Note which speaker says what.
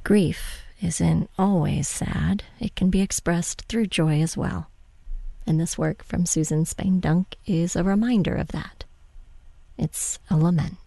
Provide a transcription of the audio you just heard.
Speaker 1: Grief isn't always sad. It can be expressed through joy as well. And this work from Susan Spain Dunk is a reminder of that. It's a lament.